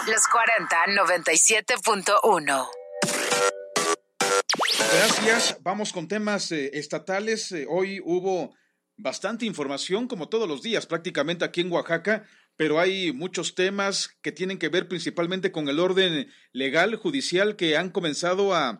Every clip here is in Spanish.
Los 40-97.1. Gracias. Vamos con temas estatales. Hoy hubo bastante información, como todos los días, prácticamente aquí en Oaxaca, pero hay muchos temas que tienen que ver principalmente con el orden legal, judicial, que han comenzado a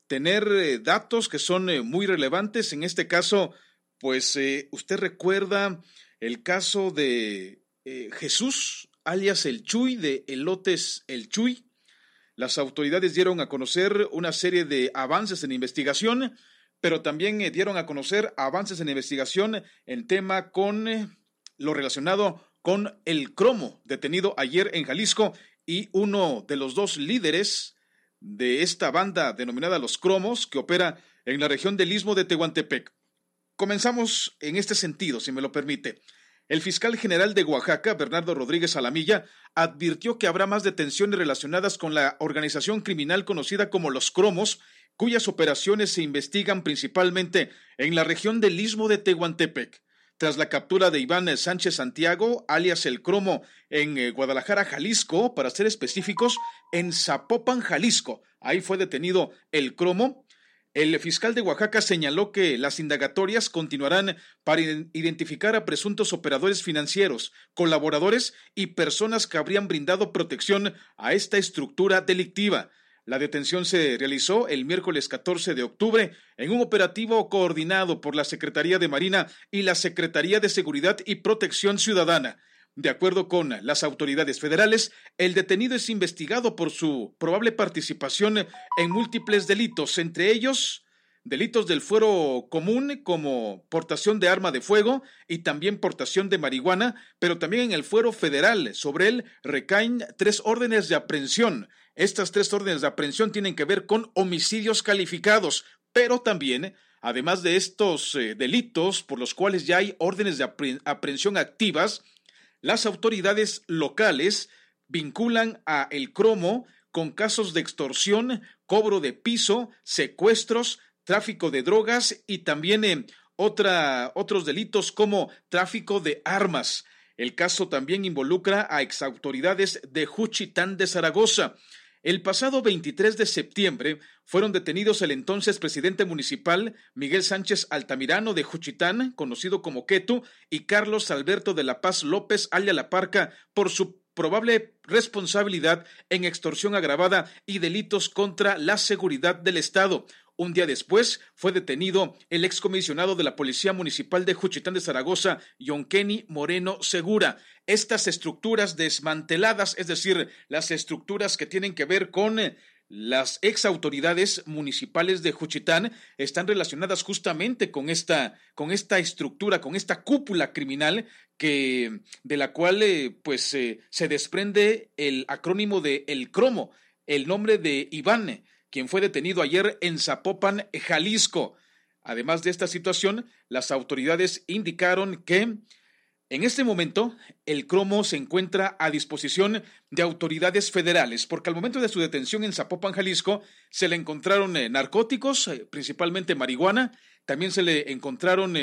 tener datos que son muy relevantes. En este caso, pues usted recuerda el caso de Jesús, alias el Chuy, de Elotes el Chuy. Las autoridades dieron a conocer una serie de avances en investigación, pero también dieron a conocer avances en investigación en tema con lo relacionado con el cromo, detenido ayer en Jalisco, y uno de los dos líderes de esta banda denominada Los Cromos, que opera en la región del Istmo de Tehuantepec. Comenzamos en este sentido, si me lo permite. El fiscal general de Oaxaca, Bernardo Rodríguez Alamilla, advirtió que habrá más detenciones relacionadas con la organización criminal conocida como Los Cromos, cuyas operaciones se investigan principalmente en la región del Istmo de Tehuantepec. Tras la captura de Iván Sánchez Santiago, alias El Cromo, en Guadalajara, Jalisco, para ser específicos, en Zapopan, Jalisco, ahí fue detenido El Cromo. El fiscal de Oaxaca señaló que las indagatorias continuarán para identificar a presuntos operadores financieros, colaboradores y personas que habrían brindado protección a esta estructura delictiva. La detención se realizó el miércoles 14 de octubre en un operativo coordinado por la Secretaría de Marina y la Secretaría de Seguridad y Protección Ciudadana. De acuerdo con las autoridades federales, el detenido es investigado por su probable participación en múltiples delitos, entre ellos delitos del fuero común como portación de arma de fuego y también portación de marihuana, pero también en el fuero federal. Sobre él recaen 3 órdenes de aprehensión. Estas 3 órdenes de aprehensión tienen que ver con homicidios calificados, pero también, además de estos delitos por los cuales ya hay órdenes de aprehensión activas, las autoridades locales vinculan a El Cromo con casos de extorsión, cobro de piso, secuestros, tráfico de drogas y también otros delitos como tráfico de armas. El caso también involucra a exautoridades de Juchitán de Zaragoza. El pasado 23 de septiembre fueron detenidos el entonces presidente municipal Miguel Sánchez Altamirano de Juchitán, conocido como Quetu, y Carlos Alberto de la Paz López, alias La Parca, por su probable responsabilidad en extorsión agravada y delitos contra la seguridad del Estado. Un día después fue detenido el excomisionado de la Policía Municipal de Juchitán de Zaragoza, Yonqueni Moreno Segura. Estas estructuras desmanteladas, es decir, las estructuras que tienen que ver con las exautoridades municipales de Juchitán, están relacionadas justamente con esta estructura, con esta cúpula criminal de la cual se desprende el acrónimo de El Cromo, el nombre de Iván, quien fue detenido ayer en Zapopan, Jalisco. Además de esta situación, las autoridades indicaron que en este momento El Cromo se encuentra a disposición de autoridades federales, porque al momento de su detención en Zapopan, Jalisco, se le encontraron narcóticos, principalmente marihuana, también se le encontraron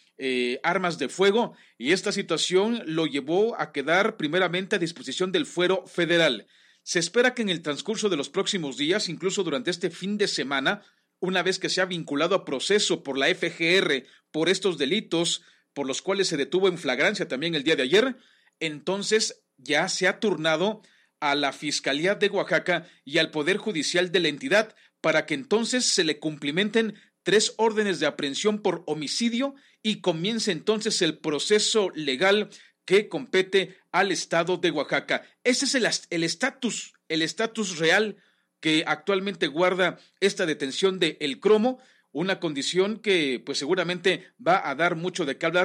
armas de fuego, y esta situación lo llevó a quedar primeramente a disposición del fuero federal. Se espera que en el transcurso de los próximos días, incluso durante este fin de semana, una vez que se ha vinculado a proceso por la FGR por estos delitos por los cuales se detuvo en flagrancia también el día de ayer, entonces ya se ha turnado a la Fiscalía de Oaxaca y al Poder Judicial de la entidad para que entonces se le cumplimenten 3 órdenes de aprehensión por homicidio y comience entonces el proceso legal que compete al Estado de Oaxaca. Ese es el estatus real que actualmente guarda esta detención de El Cromo, una condición que pues seguramente va a dar mucho de qué hablar